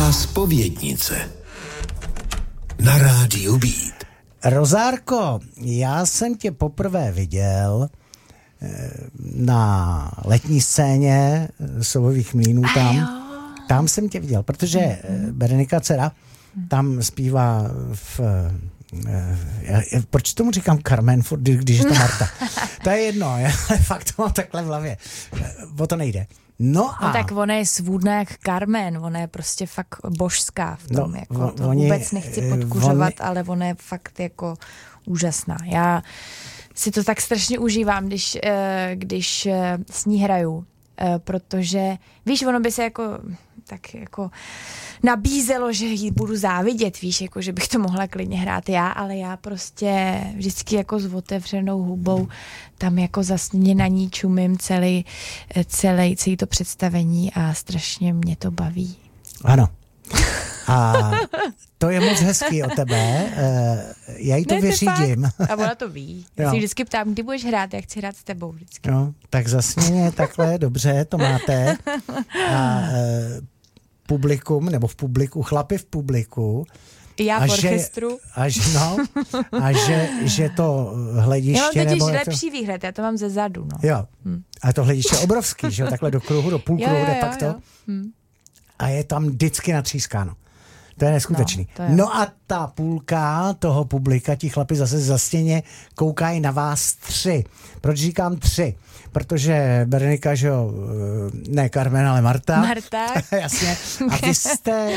Česká zpovědnice na rádiu Beat. Rozárko, já jsem tě poprvé viděl na letní scéně Sobových mlýnů tam jsem tě viděl, protože Berenika dcera tam zpívá proč tomu říkám Carmen, když je to Marta? To je jedno, ale fakt to mám takhle v hlavě. O to nejde. No tak ona je svůdná jak Carmen, ona je prostě fakt božská v tom, vůbec nechci podkuřovat, ale ona je fakt jako úžasná. Já si to tak strašně užívám, když s ní hraju, protože víš, ono by se jako nabízelo, že jí budu závidět, víš, jako že bych to mohla klidně hrát já, ale já prostě vždycky jako s otevřenou hubou tam jako zasněně na ní čumím celý to představení a strašně mě to baví. Ano. A to je moc hezký o tebe. Já jí to vyřídím. A ona to ví. Já si vždycky ptám, kdy budeš hrát, já chci hrát s tebou vždycky. No, tak zasněně takhle, dobře, to máte. A publikum, nebo v publiku, chlapi v publiku. Já v orchestru. A že to hlediště... Já mám totiž nebo lepší výhled, já to mám ze zadu. No. Jo. A to hlediště je obrovský, že jo, takhle do kruhu, do půlkruhu, jde pak to. A je tam vždycky natřískáno. To je neskutečný. No a ta půlka toho publika, ti chlapi zase zastěně koukají na vás 3. Proč říkám 3? Protože Berenika, že jo, ne Carmen, ale Marta. Marta. Jasně. A vy jste